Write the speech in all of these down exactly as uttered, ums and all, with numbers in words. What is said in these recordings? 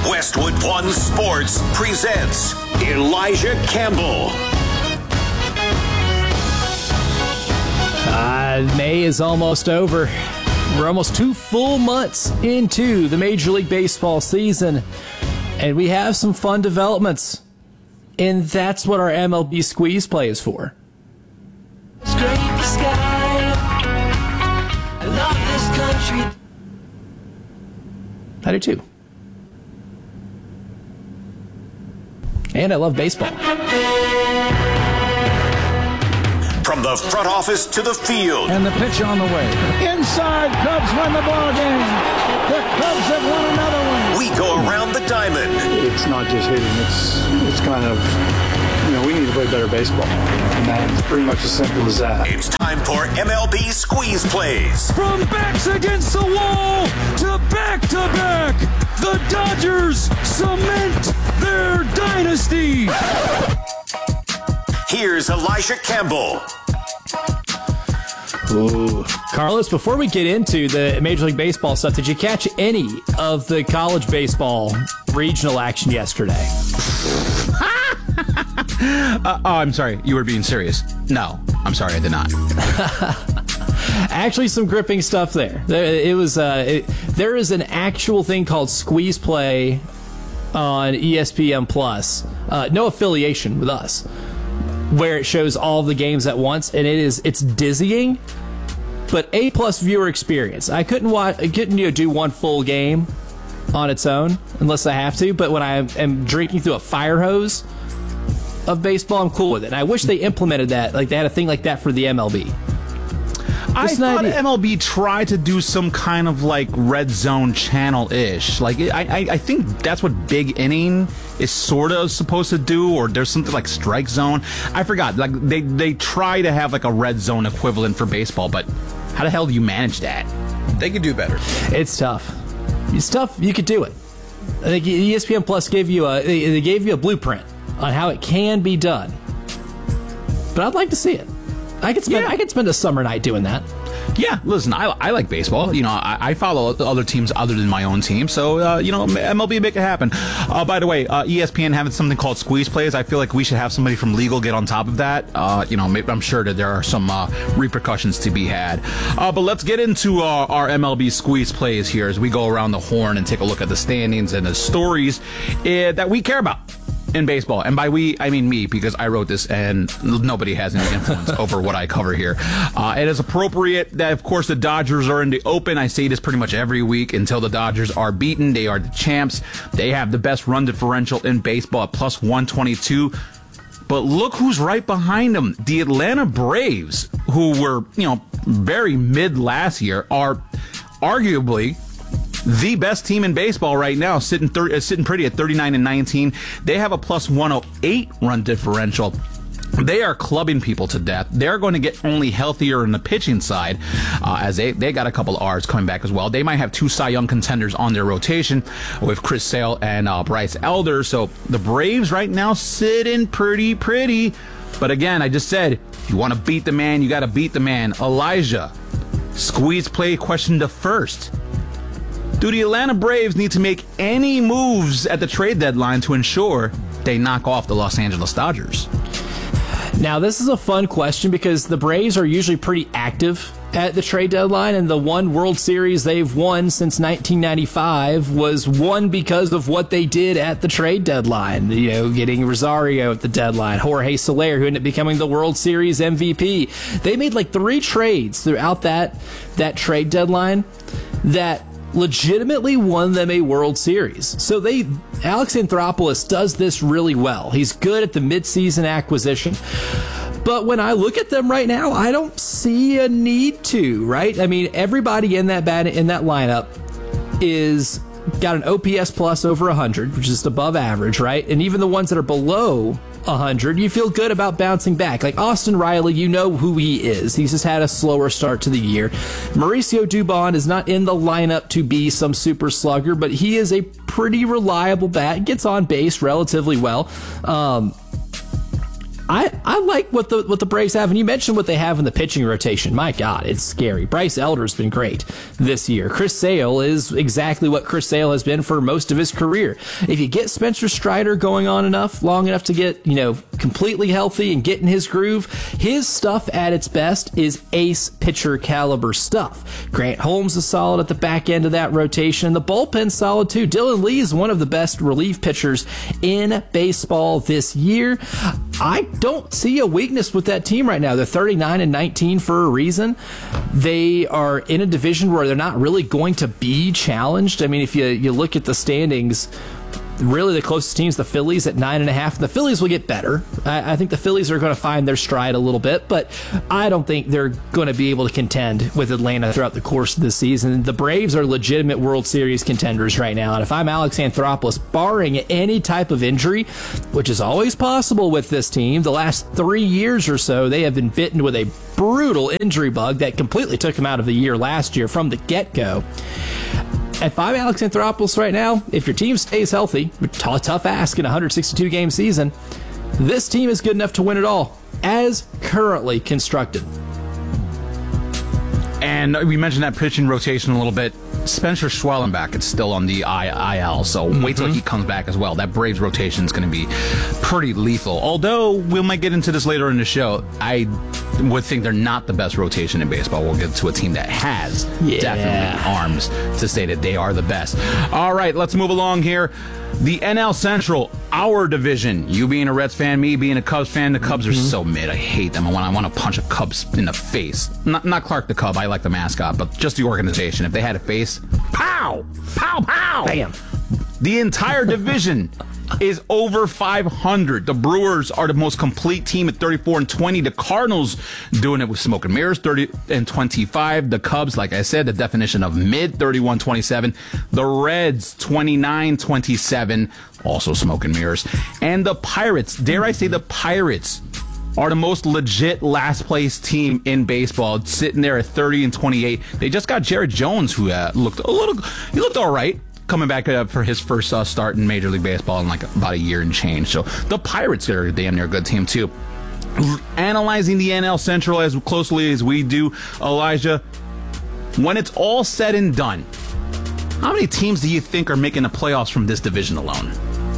Westwood One Sports presents Elijah Campbell. Uh, May is almost over. We're almost two full months into the Major League Baseball season, and we have some fun developments. And that's what our M L B Squeeze Play is for. Scrape the sky. I love this country. I do too. And I love baseball. From the front office to the field. And the pitch on the way. Inside, Cubs win the ball game. The Cubs have won another one. We go around the diamond. It's not just hitting. It's it's kind of, you know, we need to play better baseball. And that's pretty much as simple as that. It's time for M L B Squeeze Plays. From backs against the wall to back-to-back, the Dodgers cement their dynasty. Here's Elijah Campbell. Ooh. Carlos, before we get into the Major League Baseball stuff, did you catch any of the college baseball regional action yesterday? uh, oh, I'm sorry. You were being serious. No, I'm sorry. I did not. Actually, some gripping stuff there. It was uh, it, there is an actual thing called Squeeze Play on E S P N Plus. Uh, no affiliation with us, where it shows all the games at once, and it is it's dizzying, but A plus viewer experience. I couldn't watch, I couldn't you know, do one full game on its own unless I have to. But when I am drinking through a fire hose of baseball, I'm cool with it. And I wish they implemented that, like they had a thing like that for the M L B. I Just thought M L B tried to do some kind of like red zone channel-ish. Like I, I, I think that's what Big Inning is sort of supposed to do, or there's something like Strike Zone. I forgot. Like they, they try to have like a red zone equivalent for baseball, but how the hell do you manage that? They could do better. It's tough. It's tough. You could do it. I think E S P N Plus gave you a they gave you a blueprint on how it can be done. But I'd like to see it. I could spend yeah. I could spend a summer night doing that. Yeah, listen, I, I like baseball. You know, I, I follow other teams other than my own team. So, uh, you know, M L B make it happen. Uh, by the way, uh, E S P N having something called Squeeze Plays. I feel like we should have somebody from legal get on top of that. Uh, you know, I'm sure that there are some uh, repercussions to be had. Uh, but let's get into uh, our M L B Squeeze Plays here as we go around the horn and take a look at the standings and the stories uh, that we care about in baseball. And by we, I mean me, because I wrote this and nobody has any influence over what I cover here. Uh, it is appropriate that, of course, the Dodgers are in the open. I say this pretty much every week. Until the Dodgers are beaten, they are the champs. They have the best run differential in baseball at plus one twenty-two. But look who's right behind them. The Atlanta Braves, who were, you know, very mid last year, are arguably the best team in baseball right now, sitting thir- uh, sitting pretty at thirty-nine and nineteen. They have a plus one oh eight run differential. They are clubbing people to death. They're going to get only healthier in the pitching side, uh, as they, they got a couple of R's coming back as well. They might have two Cy Young contenders on their rotation with Chris Sale and uh, Bryce Elder. So the Braves right now sitting pretty pretty. But again, I just said, if you want to beat the man, you got to beat the man. Elijah, Squeeze Play question the first. Do the Atlanta Braves need to make any moves at the trade deadline to ensure they knock off the Los Angeles Dodgers? Now, this is a fun question because the Braves are usually pretty active at the trade deadline, and the one World Series they've won since nineteen ninety-five was won because of what they did at the trade deadline. You know, getting Rosario at the deadline, Jorge Soler, who ended up becoming the World Series M V P. They made like three trades throughout that that trade deadline that legitimately won them a World Series. So they, Alex Anthopoulos does this really well. He's good at the midseason acquisition. But when I look at them right now, I don't see a need to, right? I mean, everybody in that bat, in that lineup is got an O P S plus over one hundred, which is just above average, right? And even the ones that are below one hundred, you feel good about bouncing back. Like Austin Riley, you know who he is. He's just had a slower start to the year. Mauricio Dubon is not in the lineup to be some super slugger, but he is a pretty reliable bat. Gets on base relatively well. Um, I, I like what the what the Braves have, and you mentioned what they have in the pitching rotation. My God, it's scary. Bryce Elder's been great this year. Chris Sale is exactly what Chris Sale has been for most of his career. If you get Spencer Strider going on enough, long enough to get, you know, completely healthy and get in his groove, his stuff at its best is ace pitcher caliber stuff. Grant Holmes is solid at the back end of that rotation. The bullpen's solid too. Dylan Lee is one of the best relief pitchers in baseball this year. I don't see a weakness with that team right now. They're thirty-nine and nineteen for a reason. They are in a division where they're not really going to be challenged. I mean, if you, you look at the standings, really the closest team's the Phillies at nine and a half. The Phillies will get better. I, I think the Phillies are going to find their stride a little bit, but I don't think they're going to be able to contend with Atlanta throughout the course of the season. The Braves are legitimate World Series contenders right now, and if I'm Alex Anthopoulos, barring any type of injury, which is always possible with this team, the last three years or so, they have been bitten with a brutal injury bug that completely took them out of the year last year from the get-go. If I'm Alex Anthopoulos right now, if your team stays healthy, t- tough ask in a one hundred sixty-two game season, this team is good enough to win it all, as currently constructed. And we mentioned that pitching rotation a little bit. Spencer Schwellenbach is still on the I L, so mm-hmm. wait till he comes back as well. That Braves rotation is going to be pretty lethal. Although we might get into this later in the show, I would think they're not the best rotation in baseball. We'll get to a team that has yeah. definitely arms to say that they are the best. All right, let's move along here. The N L Central, our division. You being a Reds fan, me being a Cubs fan. The Cubs mm-hmm. are so mid. I hate them. I want, I want to punch a Cubs in the face. Not, not Clark the Cub. I like the mascot, but just the organization. If they had a face, pow! Pow, pow! Bam! The entire division is over five hundred. The Brewers are the most complete team at thirty-four and twenty. The Cardinals doing it with smoke and mirrors, thirty and twenty-five. The Cubs, like I said, the definition of mid, thirty-one twenty-seven. The Reds, twenty-nine twenty-seven, also smoke and mirrors. And the Pirates, dare I say the Pirates, are the most legit last place team in baseball, sitting there at thirty and twenty-eight. They just got Jared Jones, who uh, looked a little, he looked all right, coming back uh, for his first uh, start in Major League Baseball in like about a year and change. So the Pirates are a damn near good team too. Analyzing the N L Central as closely as we do, Elijah, when it's all said and done, how many teams do you think are making the playoffs from this division alone?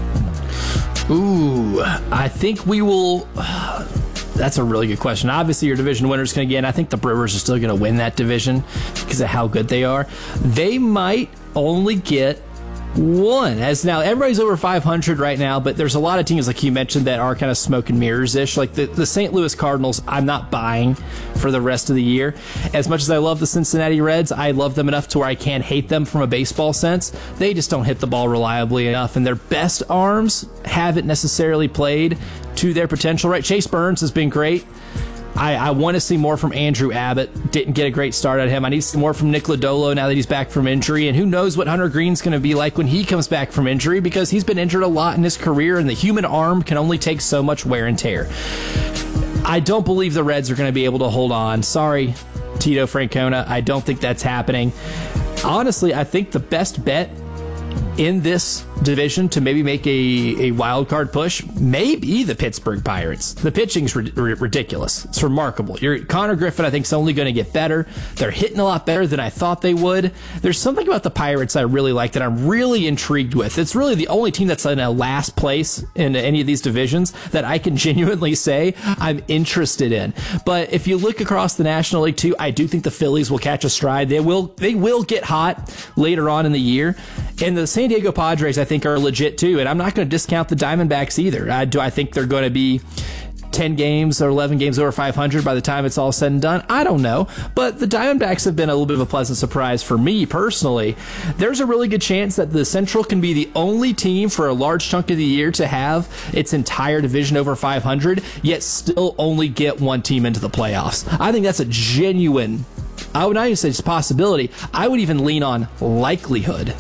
Ooh, I think we will... Uh, that's a really good question. Obviously, your division winner's going to get in. I think the Brewers are still going to win that division because of how good they are. They might only get one. As now, everybody's over five hundred right now, but there's a lot of teams, like you mentioned, that are kind of smoke and mirrors-ish. Like the, the Saint Louis Cardinals, I'm not buying for the rest of the year. As much as I love the Cincinnati Reds, I love them enough to where I can't hate them from a baseball sense. They just don't hit the ball reliably enough, and their best arms haven't necessarily played to their potential. Right? Chase Burns has been great. I, I want to see more from Andrew Abbott. Didn't get a great start at him. I need to see more from Nick Lodolo now that he's back from injury. And who knows what Hunter Green's going to be like when he comes back from injury, because he's been injured a lot in his career, and the human arm can only take so much wear and tear. I don't believe the Reds are going to be able to hold on. Sorry, Tito Francona. I don't think that's happening. Honestly, I think the best bet in this division to maybe make a, a wild card push may be the Pittsburgh Pirates. The pitching's ri- ri- ridiculous. It's remarkable. Your Connor Griffin, I think, is only going to get better. They're hitting a lot better than I thought they would. There's something about the Pirates I really like that I'm really intrigued with. It's really the only team that's in a last place in any of these divisions that I can genuinely say I'm interested in. But if you look across the National League too, I do think the Phillies will catch a stride. They will they will get hot later on in the year. And the San Diego Padres, I think, are legit too. And I'm not going to discount the Diamondbacks either. I, do I think they're going to be ten games or eleven games over five hundred by the time it's all said and done? I don't know. But the Diamondbacks have been a little bit of a pleasant surprise for me personally. There's a really good chance that the Central can be the only team for a large chunk of the year to have its entire division over five hundred, yet still only get one team into the playoffs. I think that's a genuine, I would not even say it's a possibility. I would even lean on likelihood.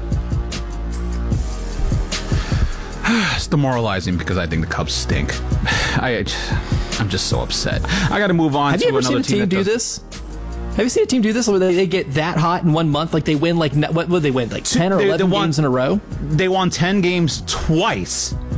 It's demoralizing because I think the Cubs stink. I, I'm just so upset. I got to move on Have to you ever another seen a team team do does... this? Have you seen a team do this where they, they get that hot in one month? Like they win, like what would they win? Like ten or they, eleven they won, games in a row? They won ten games twice. Twice.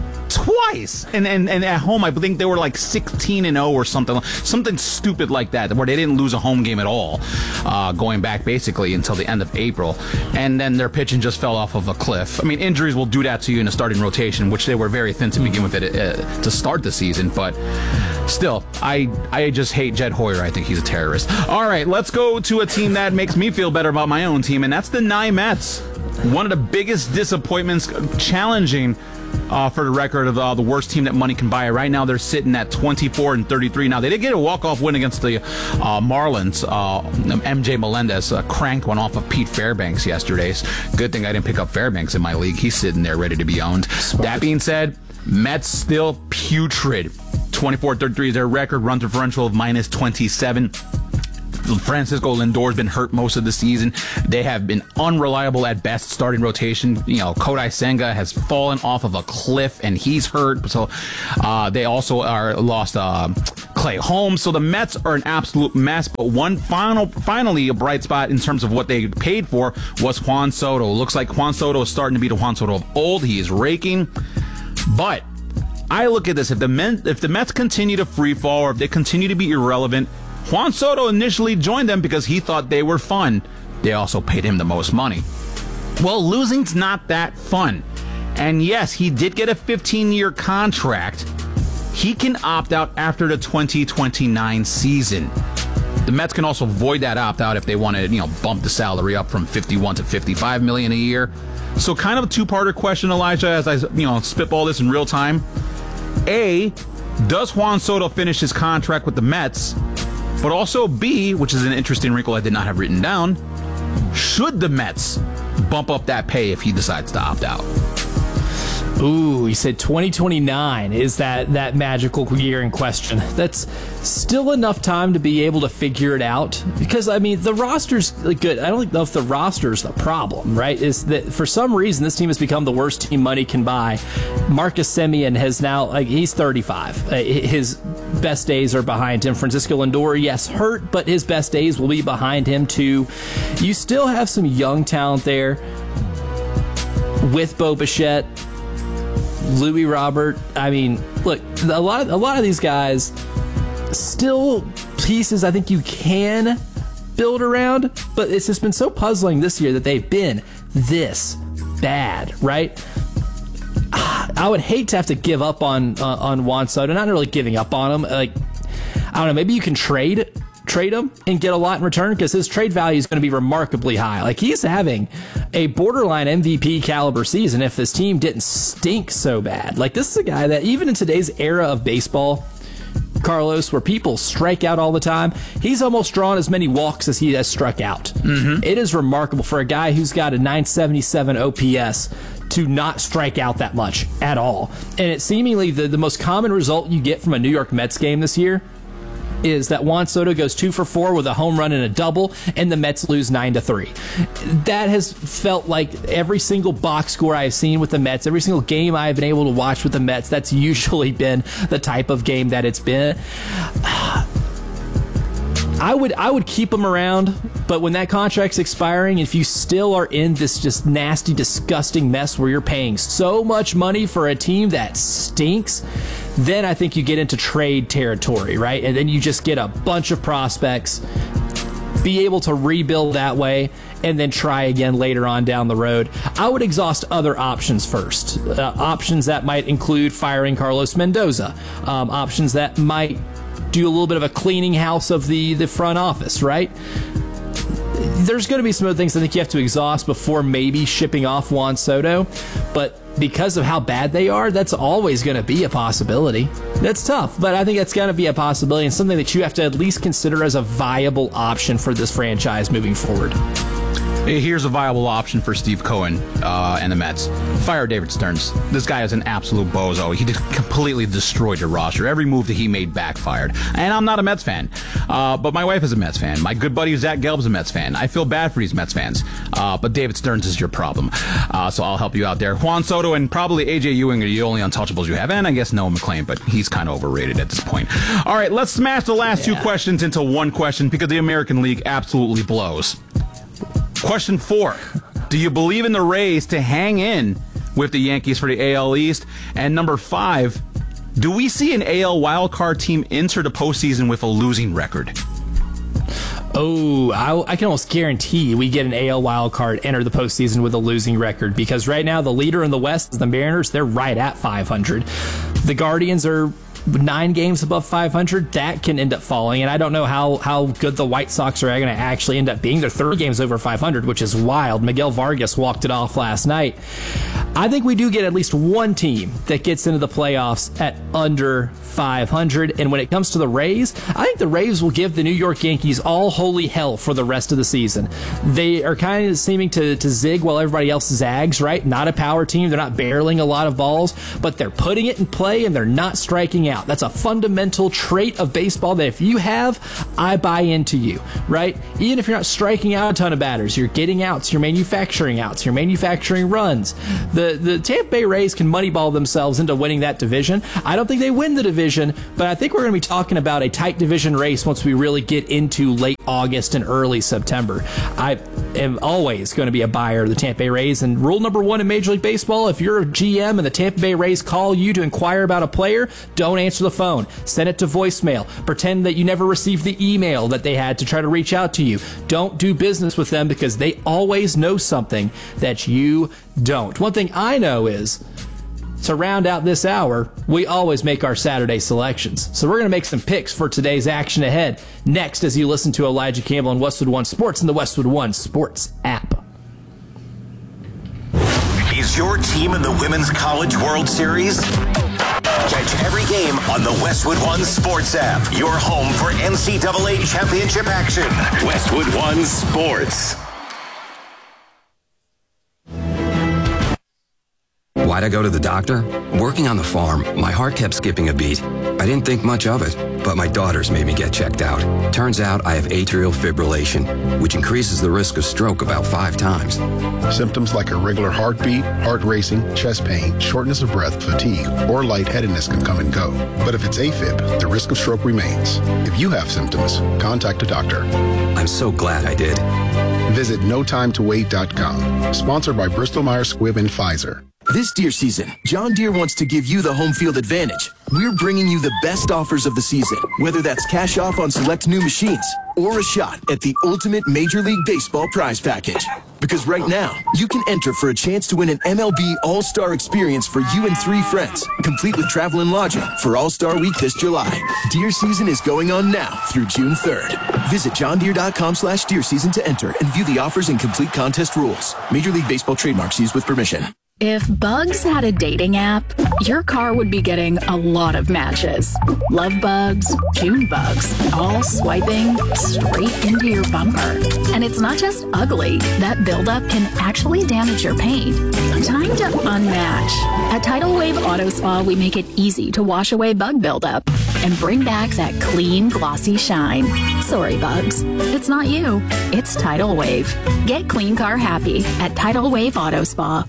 twice. And, and and at home, I think they were like sixteen and oh or something, something stupid like that, where they didn't lose a home game at all, uh, going back basically until the end of April. And then their pitching just fell off of a cliff. I mean, injuries will do that to you in a starting rotation, which they were very thin to begin with it, uh, to start the season. But still, I I just hate Jed Hoyer. I think he's a terrorist. All right, let's go to a team that makes me feel better about my own team, and that's the Nye Mets. One of the biggest disappointments, challenging uh, for the record of uh, the worst team that money can buy. Right now, they're sitting at twenty-four and thirty-three. Now, they did get a walk-off win against the uh, Marlins. Uh, M J Melendez uh, cranked one off of Pete Fairbanks yesterday. Good thing I didn't pick up Fairbanks in my league. He's sitting there ready to be owned. Smart. That being said, Mets still putrid. twenty-four thirty-three is their record. Run differential of minus twenty-seven. Francisco Lindor's been hurt most of the season. They have been unreliable at best starting rotation. You know, Kodai Senga has fallen off of a cliff and he's hurt. So uh, they also are lost uh, Clay Holmes. So the Mets are an absolute mess. But one final, finally, a bright spot in terms of what they paid for was Juan Soto. Looks like Juan Soto is starting to be the Juan Soto of old. He is raking. But I look at this. If the Men, if the Mets continue to free fall, or if they continue to be irrelevant, Juan Soto initially joined them because he thought they were fun. They also paid him the most money. Well, losing's not that fun. And yes, he did get a fifteen-year contract. He can opt out after the twenty twenty-nine season. The Mets can also void that opt-out if they want to, you know, bump the salary up from fifty-one to fifty-five million a year. So kind of a two-parter question, Elijah, as I, you know, spitball this in real time. A, does Juan Soto finish his contract with the Mets? But also B, which is an interesting wrinkle I did not have written down, should the Mets bump up that pay if he decides to opt out? Ooh, he said twenty twenty-nine is that, that magical year in question. That's still enough time to be able to figure it out. Because, I mean, the roster's good. I don't know if the roster's the problem, right? Is that for some reason this team has become the worst team money can buy. Marcus Semien has now, like, he's thirty-five. His best days are behind him. Francisco Lindor, yes, hurt, but his best days will be behind him, too. You still have some young talent there with Bo Bichette, Louis Robert. I mean, look, a lot of, a lot of these guys still pieces I think you can build around, but it's just been so puzzling this year that they've been this bad, right? I would hate to have to give up on uh, on Juan Soto. Not really giving up on him. Like, I don't know, maybe you can trade trade him and get a lot in return, because his trade value is going to be remarkably high. Like, he's having a borderline M V P caliber season if this team didn't stink so bad. Like, this is a guy that even in today's era of baseball, Carlos, where people strike out all the time, he's almost drawn as many walks as he has struck out. Mm-hmm. It is remarkable for a guy who's got a nine seventy-seven O P S to not strike out that much at all. And it's seemingly the, the most common result you get from a New York Mets game this year is that Juan Soto goes two for four with a home run and a double, and the Mets lose nine to three. That has felt like every single box score I've seen with the Mets, every single game I've been able to watch with the Mets, that's usually been the type of game that it's been. I would I would keep him around, but when that contract's expiring, if you still are in this just nasty, disgusting mess where you're paying so much money for a team that stinks, then I think you get into trade territory, right? And then you just get a bunch of prospects, be able to rebuild that way, and then try again later on down the road. I would exhaust other options first. Uh, options that might include firing Carlos Mendoza. Um, options that might do a little bit of a cleaning house of the, the front office, right? There's going to be some other things I think you have to exhaust before maybe shipping off Juan Soto, but because of how bad they are, that's always going to be a possibility. That's tough, but I think that's going to be a possibility and something that you have to at least consider as a viable option for this franchise moving forward. Here's a viable option for Steve Cohen uh, and the Mets. Fire David Stearns. This guy is an absolute bozo. He just completely destroyed your roster. Every move that he made backfired. And I'm not a Mets fan, uh, but my wife is a Mets fan. My good buddy Zach Gelb's a Mets fan. I feel bad for these Mets fans, uh, but David Stearns is your problem. Uh, so I'll help you out there. Juan Soto and probably A J Ewing are the only untouchables you have, and I guess Noah McClain, but he's kind of overrated at this point. All right, let's smash the last yeah. two questions into one question because the American League absolutely blows. Question four. Do you believe in the Rays to hang in with the Yankees for the A L East. And number five, do we see an A L wildcard team enter the postseason with a losing record? Oh, I, I can almost guarantee we get an A L wild card enter the postseason with a losing record, because right now the leader in the West is the Mariners. They're right at five hundred. The Guardians are nine games above five hundred. That can end up falling, and I don't know how, how good the White Sox are going to actually end up being. They're thirty games over five hundred, which is wild. Miguel Vargas walked it off last night. I think we do get at least one team that gets into the playoffs at under five hundred, and when it comes to the Rays, I think the Rays will give the New York Yankees all holy hell for the rest of the season. They are kind of seeming to, to zig while everybody else zags, right? Not a power team. They're not barreling a lot of balls, but they're putting it in play, and they're not striking out. That's a fundamental trait of baseball that if you have, I buy into you, right? Even if you're not striking out a ton of batters, you're getting outs, you're manufacturing outs, you're manufacturing runs. The, the Tampa Bay Rays can moneyball themselves into winning that division. I don't think they win the division, but I think we're going to be talking about a tight division race once we really get into late August and early September. I am always going to be a buyer of the Tampa Bay Rays, and rule number one in Major League Baseball, if you're a G M and the Tampa Bay Rays call you to inquire about a player, don't answer the phone. Send it to voicemail. Pretend that you never received the email that they had to try to reach out to you. Don't do business with them, because they always know something that you don't. One thing I know is, to round out this hour, we always make our Saturday selections. So we're going to make some picks for today's action ahead next as you listen to Elijah Campbell and Westwood One Sports and the Westwood One Sports app. Is your team in the Women's College World Series? Catch every game on the Westwood One Sports app. Your home for N C double A championship action. Westwood One Sports. Why'd I go to the doctor? Working on the farm, my heart kept skipping a beat. I didn't think much of it, but my daughters made me get checked out. Turns out I have atrial fibrillation, which increases the risk of stroke about five times. Symptoms like irregular heartbeat, heart racing, chest pain, shortness of breath, fatigue, or lightheadedness can come and go. But if it's AFib, the risk of stroke remains. If you have symptoms, contact a doctor. I'm so glad I did. Visit no time to wait dot com. Sponsored by Bristol Myers Squibb and Pfizer. This Deere season, John Deere wants to give you the home field advantage. We're bringing you the best offers of the season, whether that's cash off on select new machines or a shot at the ultimate Major League Baseball prize package. Because right now, you can enter for a chance to win an M L B All-Star experience for you and three friends, complete with travel and lodging for All-Star Week this July. Deer season is going on now through June third. Visit john deere dot com slash deer season to enter and view the offers and complete contest rules. Major League Baseball trademarks used with permission. If Bugs had a dating app, your car would be getting a lot of matches. Love bugs, June bugs, all swiping straight into your bumper. And it's not just ugly. That buildup can actually damage your paint. Time to unmatch. At Tidal Wave Auto Spa, we make it easy to wash away bug buildup and bring back that clean, glossy shine. Sorry, bugs. It's not you. It's Tidal Wave. Get clean car happy at Tidal Wave Auto Spa.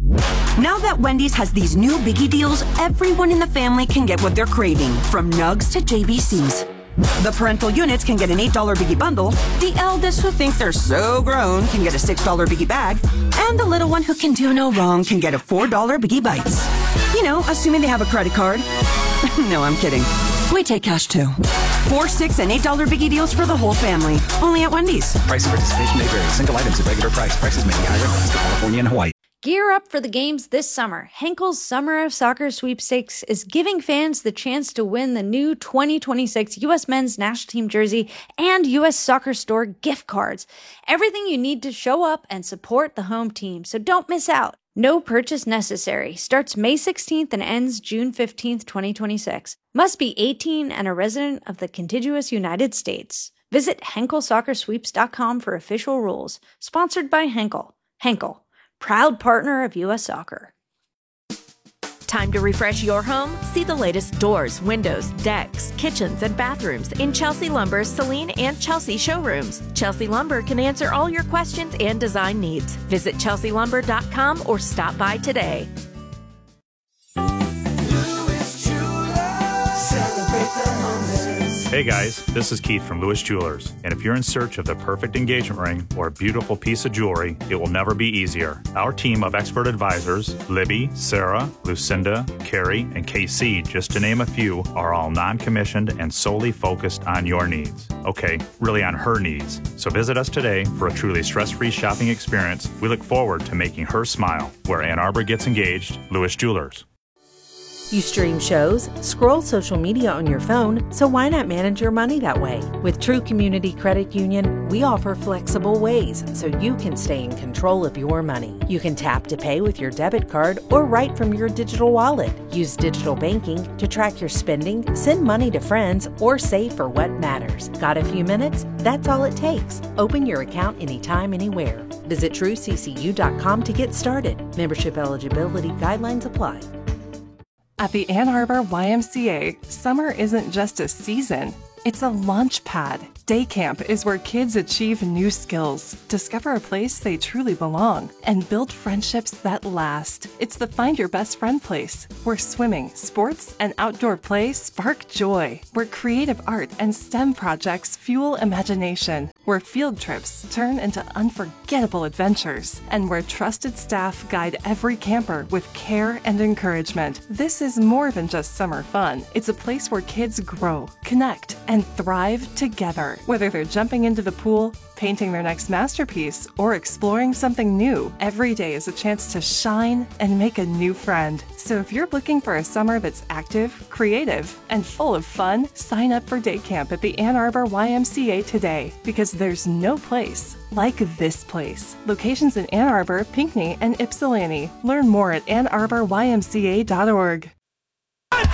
Now that Wendy's has these new biggie deals, everyone in the family can get what they're craving, from nugs to J B Cs. The parental units can get an eight dollar biggie bundle, the eldest who think they're so grown can get a six dollar biggie bag, and the little one who can do no wrong can get a four dollar biggie bites. You know, assuming they have a credit card. No, I'm kidding. We take cash too. Four, six, and eight dollar biggie deals for the whole family. Only at Wendy's. Price and participation may vary. Single items at regular price. Prices may be higher in California and Hawaii. Gear up for the games this summer. Henkel's Summer of Soccer Sweepstakes is giving fans the chance to win the new twenty twenty-six U S Men's National Team jersey and U S Soccer Store gift cards. Everything you need to show up and support the home team, so don't miss out. No purchase necessary. Starts May sixteenth and ends June fifteenth, twenty twenty-six. Must be eighteen and a resident of the contiguous United States. Visit henkel soccer sweeps dot com for official rules. Sponsored by Henkel. Henkel, proud partner of U S Soccer. Time to refresh your home? See the latest doors, windows, decks, kitchens, and bathrooms in Chelsea Lumber's Celine and Chelsea showrooms. Chelsea Lumber can answer all your questions and design needs. Visit chelsea lumber dot com or stop by today. Hey guys, this is Keith from Lewis Jewelers, and if you're in search of the perfect engagement ring or a beautiful piece of jewelry, it will never be easier. Our team of expert advisors, Libby, Sarah, Lucinda, Carrie, and K C, just to name a few, are all non-commissioned and solely focused on your needs. Okay, really on her needs. So visit us today for a truly stress-free shopping experience. We look forward to making her smile. Where Ann Arbor gets engaged, Lewis Jewelers. You stream shows, scroll social media on your phone, so why not manage your money that way? With True Community Credit Union, we offer flexible ways so you can stay in control of your money. You can tap to pay with your debit card or right from your digital wallet. Use digital banking to track your spending, send money to friends, or save for what matters. Got a few minutes? That's all it takes. Open your account anytime, anywhere. Visit true c c u dot com to get started. Membership eligibility guidelines apply. At the Ann Arbor Y M C A, summer isn't just a season, it's a launch pad. Day camp is where kids achieve new skills, discover a place they truly belong, and build friendships that last. It's the Find Your Best Friend place, where swimming, sports, and outdoor play spark joy, where creative art and STEM projects fuel imagination, where field trips turn into unforgettable adventures, and where trusted staff guide every camper with care and encouragement. This is more than just summer fun. It's a place where kids grow, connect, and thrive together. Whether they're jumping into the pool, painting their next masterpiece, or exploring something new, every day is a chance to shine and make a new friend. So if you're looking for a summer that's active, creative, and full of fun, sign up for day camp at the Ann Arbor Y M C A today, because there's no place like this place. Locations in Ann Arbor, Pinckney, and Ypsilanti. Learn more at ann arbor y m c a dot org.